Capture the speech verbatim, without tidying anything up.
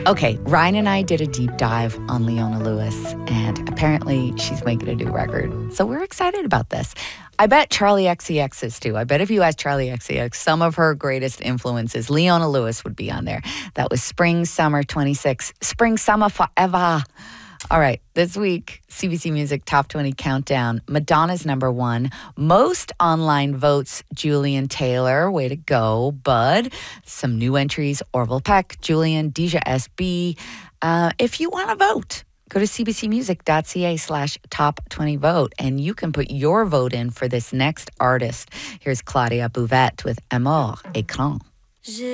Okay, Ryan and I did a deep dive on Leona Lewis, and apparently she's making a new record. So we're excited about this. I bet Charlie X C X is too. I bet if you ask Charlie X C X, some of her greatest influences, Leona Lewis would be on there. That was Spring Summer twenty-six. Spring Summer Forever. All right, this week, C B C Music Top twenty Countdown. Madonna's number one. Most online votes, Julian Taylor. Way to go, bud. Some new entries, Orville Peck, Julian, Deja S B. Uh, if you want to vote, go to cbcmusic.ca slash top 20 vote, and you can put your vote in for this next artist. Here's Claudia Bouvette with Amour Écran.